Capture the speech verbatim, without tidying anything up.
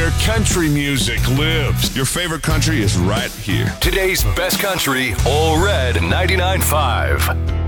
where country music lives. Your favorite country is right here. Today's best country, All Red ninety-nine point five.